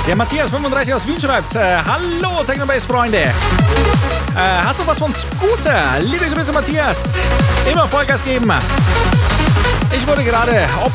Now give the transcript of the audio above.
Der Matthias 35 aus Wien schreibt, hallo Technobase-Freunde. Hast du was von Scooter? Liebe Grüße, Matthias. Immer Vollgas geben. Ich wurde gerade